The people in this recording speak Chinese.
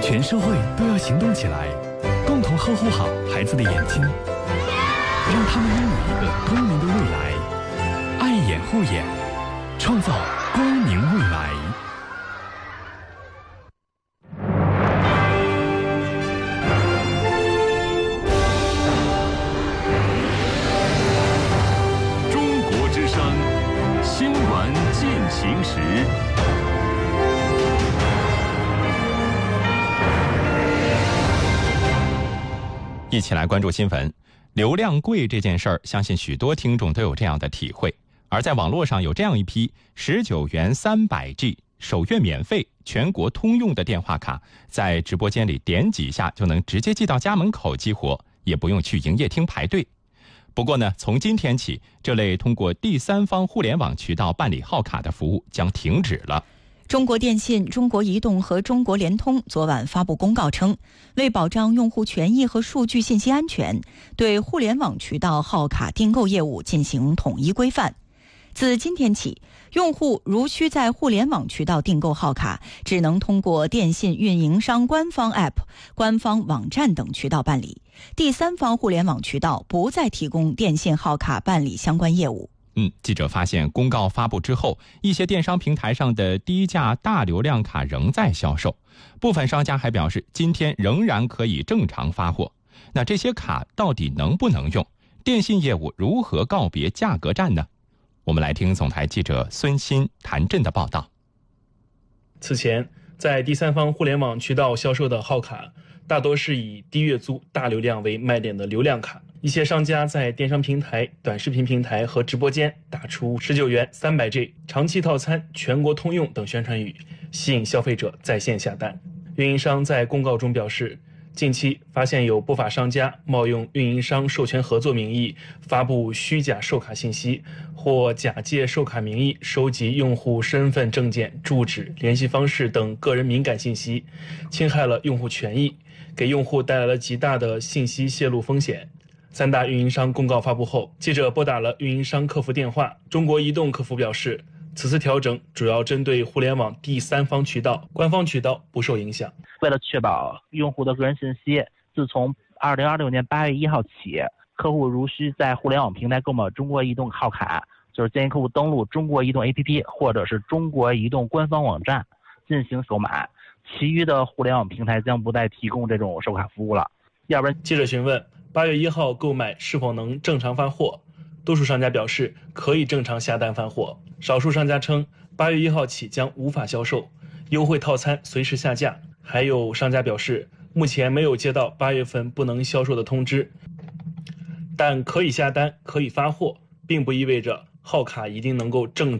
全社会都要行动起来，共同呵护好孩子的眼睛，让他们拥有一个光明的未来。爱眼护眼，创造光明未来。 中国之声，新闻进行时。 一起来关注新闻。流量贵这件事儿，相信许多听众都有这样的体会。而在网络上有这样一批19元300G 首月免费全国通用的电话卡，在直播间里点几下就能直接寄到家门口激活，也不用去营业厅排队。不过呢，从今天起，这类通过第三方互联网渠道办理号卡的服务将停止了。 中国电信、中国移动和中国联通昨晚发布公告称，为保障用户权益和数据信息安全，对互联网渠道号卡订购业务进行统一规范。自今天起，用户如需在互联网渠道订购号卡，只能通过电信运营商官方 App、官方网站等渠道办理。第三方互联网渠道不再提供电信号卡办理相关业务。 记者发现，公告发布之后，一些电商平台上的低价大流量卡仍在销售，部分商家还表示，今天仍然可以正常发货。那这些卡到底能不能用？电信业务如何告别价格战呢？我们来听总台记者孙鑫、谭震的报道。 此前，在第三方互联网渠道销售的号卡，大多是以低月租、大流量为卖点的流量卡。一些商家在电商平台、短视频平台和直播间打出19元300G 长期套餐全国通用等宣传语，吸引消费者在线下单。运营商在公告中表示，近期发现有不法商家冒用运营商授权合作名义发布虚假售卡信息，或假借售卡名义收集用户身份证件、住址、联系方式等个人敏感信息，侵害了用户权益，给用户带来了极大的信息泄露风险。三大运营商公告发布后，记者拨打了运营商客服电话，中国移动客服表示，此次调整主要针对互联网第三方渠道，官方渠道不受影响。 为了确保用户的个人信息，自从2026年8月1号起，客户如需在互联网平台购买中国移动号卡，就是建议客户登录中国移动 APP 或者是中国移动官方网站进行购买，其余的互联网平台将不再提供这种售卡服务了。要不然， 记者询问8月1号购买是否能正常发货，多数商家表示可以正常下单发货，少数商家称8月1号起将无法销售，优惠套餐随时下架。还有商家表示，目前没有接到8月份不能销售的通知，但可以下单、可以发货，并不意味着号卡一定能够正常